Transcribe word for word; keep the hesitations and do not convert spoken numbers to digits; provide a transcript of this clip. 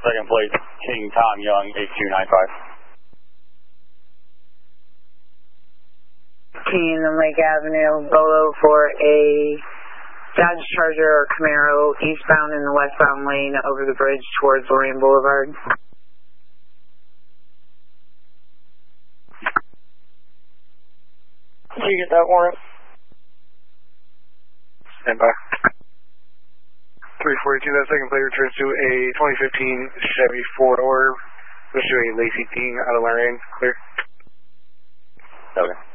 second plate, King Tom Young, eight two nine five. King and Lake Avenue, Bolo for a Dodge Charger or Camaro eastbound in the westbound lane over the bridge towards Lorraine Boulevard. Did you get that warrant? Stand by. three forty-two, that second plate returns to a twenty fifteen Chevy four-door, which is a Lacey King out of Lorraine. Clear. Okay.